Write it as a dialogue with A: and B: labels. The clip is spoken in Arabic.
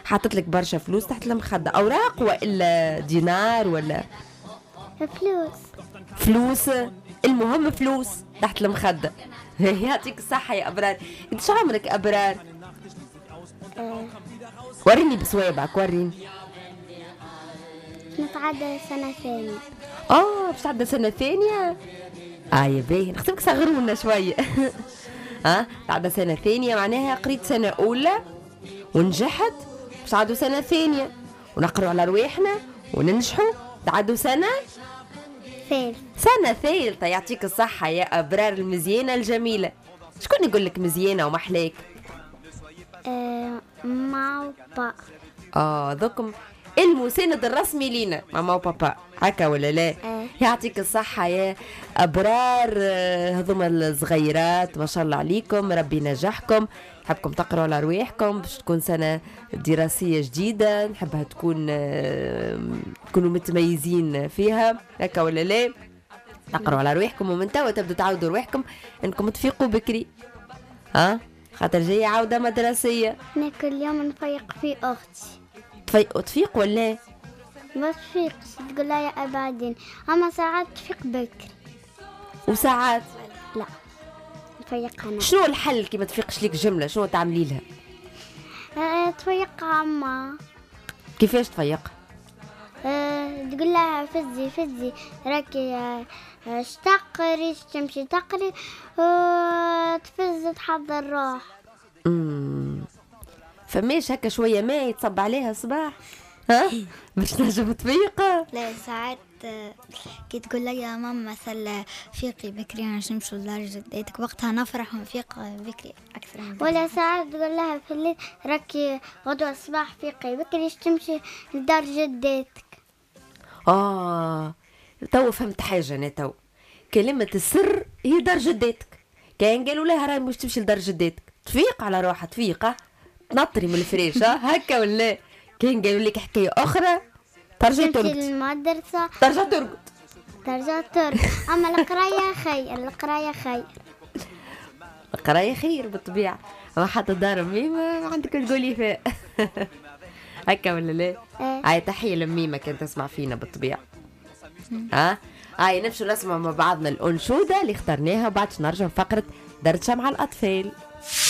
A: حاطط لك برشا فلوس تحت المخدة، أوراق وإلا دينار ولا فلوس؟ المهم فلوس تحت المخدة. يعطيك الصحة يا أبرار. انت شو عمرك أبرار؟ وريني بصوابعك، وريني.
B: نتعدى سنة ثانية.
A: باش تعدى سنة ثانية. يا باهي، نخسبك صغرونا شوية. تعدى سنة ثانية معناها قريت سنة أولى ونجحت، باش تعدوا سنة ثانية ونقروا على رواحنا وننجحوا، تعدوا سنة ثالثة. يعطيك الصحة يا أبرار المزيانة الجميلة. شكون يقول لك مزيانة ومحلاك؟
B: ماما وبابا.
A: ذوكم المساند الرسمي لينا ماما وبابا، هكا ولا لا؟ يعطيك الصحة يا أبرار. هذوما الصغيرات ما شاء الله عليكم، ربي ينجحكم. نحبكم تقرأوا على رواحكم باش تكون سنة دراسية جديدة، نحبها تكونوا متميزين فيها، هكا ولا لا؟ تقرأوا على رواحكم ومن توا تبدو تعودوا رواحكم انكم تفيقوا بكري، خاطر جاية عودة مدرسية.
B: أنا كل يوم نفيق في أختي.
A: تفيق ولا
B: ما تفيقش، تقول لها يا بعدين، أما ساعات تفيق بكري
A: وساعات
B: لا نفيقها أنا.
A: شنو الحل كي ما تفيقش ليك جملة؟ شنو تعملي
B: لها؟ تفيقها أما.
A: كيفاش تفيق؟
B: تقول لها فزي راكي تقري تمشي تقري وتفز تحضر روح.
A: فماش هكا شوية ما يتصب عليها صباح باش تنجم تفيق؟
C: لا ساعات كي تقول لي يا ماما مثلا فيقي بكري باش نمشوا لدار جدتك، وقتها نفرح ونفيق بكري اكثر من بكري.
B: ولا ساعات تقول لها في الليل راكي غدوة الصباح فيقي بكري تمشي لدار جدتك.
A: تو فهمت حاجة. أنا تو كلمة السر هي دار جدتك. كان قالوا لها راي مش تمشي لدار جدتك تفيق على روحها، تفيقة تنطري من الفريش هكا ولا؟ كان قالوا لك حكاية أخرى ترجع ترقد
B: المدرسة،
A: ترجع ترقد.
B: أما القراية
A: خير بالطبيعة. أما حتى دار أمي ما عندك تقولي فيها. هكا ولا لا؟ هاي تحية لميمة كانت تسمع فينا بالطبيعة. هاي نمشوا نسمع مع بعضنا الأنشودة اللي اخترناها، وبعد نرجع فقرة دردشة مع الأطفال.